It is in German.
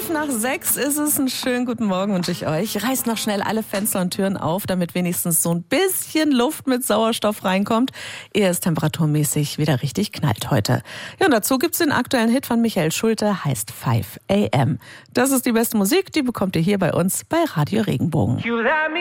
5:05 ist es. Einen schönen guten Morgen wünsche ich euch. Reißt noch schnell alle Fenster und Türen auf, damit wenigstens so ein bisschen Luft mit Sauerstoff reinkommt, ehe es temperaturmäßig wieder richtig knallt heute. Ja, und dazu gibt's den aktuellen Hit von Michael Schulte, heißt 5 AM. Das ist die beste Musik, die bekommt ihr hier bei uns bei Radio Regenbogen.